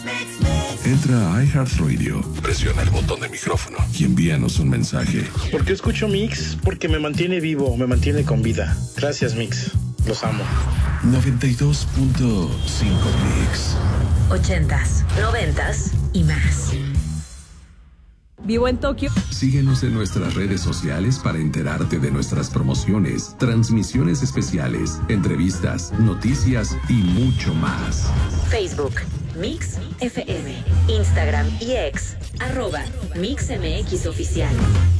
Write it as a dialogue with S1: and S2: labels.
S1: Entra a iHeartRadio, presiona el botón de micrófono y envíanos un mensaje.
S2: ¿Por qué escucho Mix? Porque me mantiene vivo, me mantiene con vida. Gracias, Mix. Los amo.
S1: 92.5 Mix.
S3: 80s, 90s y más.
S4: Vivo en Tokio.
S1: Síguenos en nuestras redes sociales para enterarte de nuestras promociones, transmisiones especiales, entrevistas, noticias y mucho más.
S3: Facebook, Mix FM, Instagram y X, @MixMX Oficial.